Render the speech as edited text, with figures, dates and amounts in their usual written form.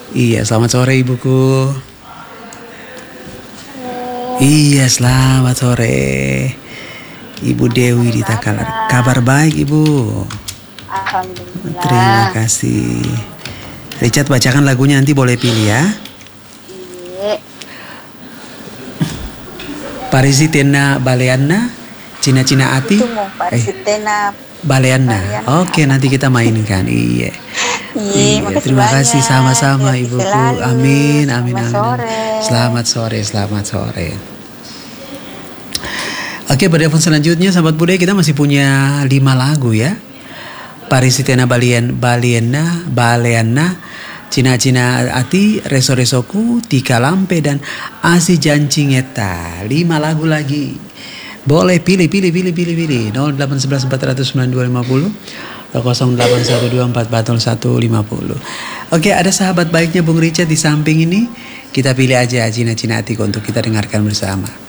Iya, selamat sore ibuku. Iya, selamat sore. Ibu Dewi di Takalar. Kabar baik, Ibu. Terima Alhamdulillah. kasih. Richard bacakan lagunya, nanti boleh pilih ya. Iya. Parisi Tena Baleana, Cina-Cina Ati. Itu mau Parisitena Baleana. Baleana. Oke, nanti kita mainkan. Iya. Iya, Iya, makasih terima kasih banyak. sama-sama Sehat ibuku. selalu. Amin, amin, Selamat amin, amin. sore. Selamat sore, selamat sore. Oke, pada telepon selanjutnya sahabat budaya kita masih punya 5 lagu ya. Parisitena Baleana, Cina-Cina Ati, Reso-Resoku, Tika Lampe dan Asi Jancingeta. 5 lagu lagi. Boleh pilih 0811 400 9250 0812 441 50. Oke, ada sahabat baiknya Bung Richard di samping ini. Kita pilih aja Cina-Cina Ati untuk kita dengarkan bersama.